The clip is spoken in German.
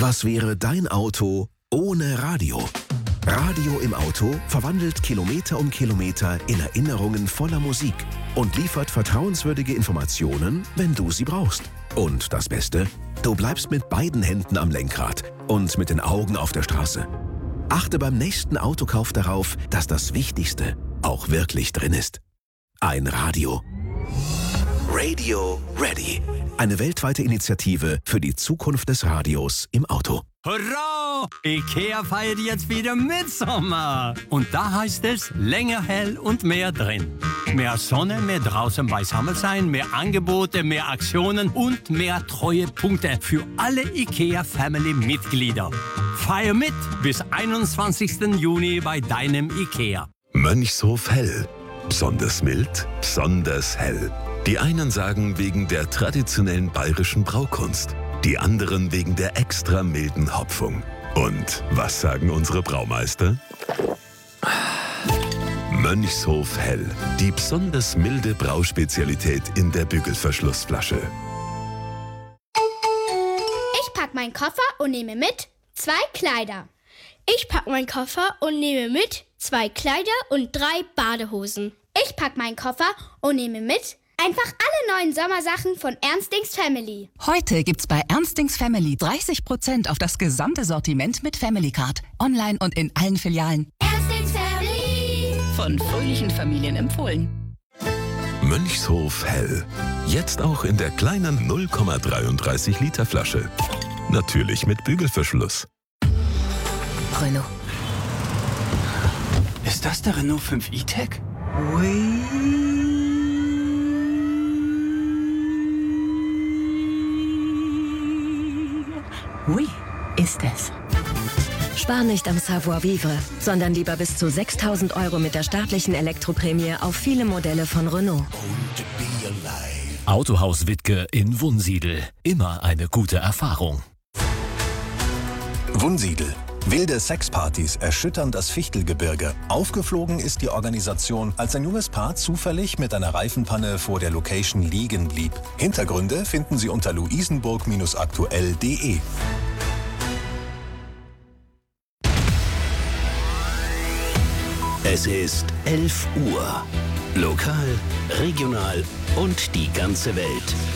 Was wäre dein Auto ohne Radio? Radio im Auto verwandelt Kilometer um Kilometer in Erinnerungen voller Musik und liefert vertrauenswürdige Informationen, wenn du sie brauchst. Und das Beste? Du bleibst mit beiden Händen am Lenkrad und mit den Augen auf der Straße. Achte beim nächsten Autokauf darauf, dass das Wichtigste auch wirklich drin ist. Ein Radio. Radio Ready. Eine weltweite Initiative für die Zukunft des Radios im Auto. Hurra! IKEA feiert jetzt wieder Mitsommer. Und da heißt es länger hell und mehr drin. Mehr Sonne, mehr draußen beisammen sein, mehr Angebote, mehr Aktionen und mehr Treuepunkte für alle IKEA-Family-Mitglieder. Feier mit bis 21. Juni bei deinem IKEA. Mönchshof Hell. Besonders mild, besonders hell. Die einen sagen wegen der traditionellen bayerischen Braukunst, die anderen wegen der extra milden Hopfung. Und was sagen unsere Braumeister? Mönchshof Hell, die besonders milde Brauspezialität in der Bügelverschlussflasche. Ich pack meinen Koffer und nehme mit 2 Kleider. Ich pack meinen Koffer und nehme mit 2 Kleider und 3 Badehosen. Ich pack meinen Koffer und nehme mit einfach alle neuen Sommersachen von Ernstings Family. Heute gibt's bei Ernstings Family 30% auf das gesamte Sortiment mit Family Card. Online und in allen Filialen. Ernstings Family. Von fröhlichen Familien empfohlen. Mönchshof Hell. Jetzt auch in der kleinen 0,33 Liter Flasche. Natürlich mit Bügelverschluss. Renault. Ist das der Renault 5 E-Tech? Oui, ist es. Spar nicht am Savoir-vivre, sondern lieber bis zu 6.000 € mit der staatlichen Elektroprämie auf viele Modelle von Renault. Autohaus Wittke in Wunsiedel. Immer eine gute Erfahrung. Wunsiedel. Wilde Sexpartys erschüttern das Fichtelgebirge. Aufgeflogen ist die Organisation, als ein junges Paar zufällig mit einer Reifenpanne vor der Location liegen blieb. Hintergründe finden Sie unter luisenburg-aktuell.de. Es ist 11 Uhr. Lokal, regional und die ganze Welt.